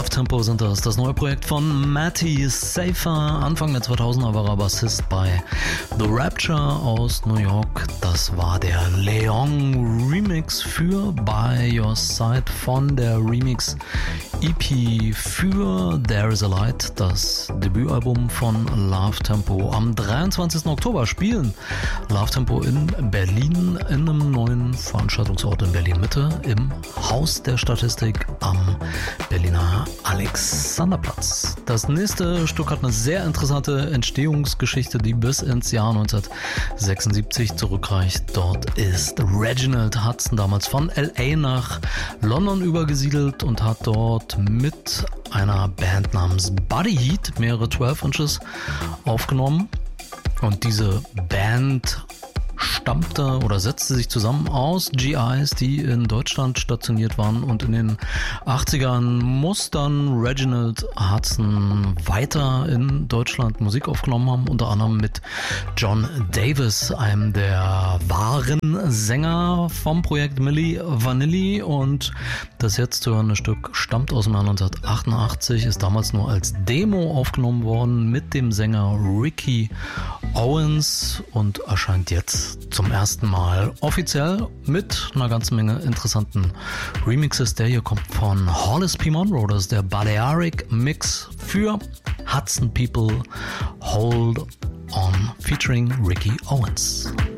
Love Tempo sind das neue Projekt von Matty Safer. Anfang der 2000er war er Bassist bei The Rapture aus New York. Das war der Leon Remix für By Your Side von der Remix EP für There Is a Light, das Debütalbum von Love Tempo. Am 23. Oktober spielen Love Tempo in Berlin in einem neuen Veranstaltungsort in Berlin-Mitte im Haus der Statistik am Berliner Alexanderplatz. Das nächste Stück hat eine sehr interessante Entstehungsgeschichte, die bis ins Jahr 1976 zurückreicht. Dort ist Reginald Hudson damals von LA nach London übergesiedelt und hat dort mit einer Band namens Body Heat mehrere 12 Inches aufgenommen. Und diese Band stammte oder setzte sich zusammen aus GIs, die in Deutschland stationiert waren, und in den 80ern muss dann Reginald Hudson weiter in Deutschland Musik aufgenommen haben, unter anderem mit John Davis, einem der wahren Sänger vom Projekt Milli Vanilli, und das jetzt zu hörende Stück stammt aus dem Jahr 1988, ist damals nur als Demo aufgenommen worden mit dem Sänger Ricky Owens und erscheint jetzt zum ersten Mal offiziell mit einer ganzen Menge interessanten Remixes. Der hier kommt von Hollis P. Monroe, das ist der Balearic Mix für Hudson People Hold On featuring Ricky Owens.